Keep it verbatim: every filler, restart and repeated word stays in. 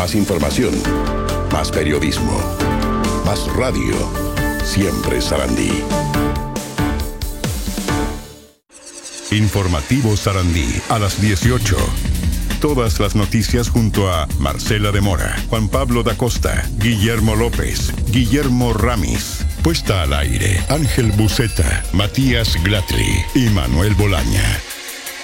Más información, más periodismo, más radio. Siempre Sarandí. Informativo Sarandí a las dieciocho. Todas las noticias junto a Marcela de Mora, Juan Pablo da Costa, Guillermo López, Guillermo Ramis. Puesta al aire, Ángel Buceta, Matías Glatry y Manuel Bolaña.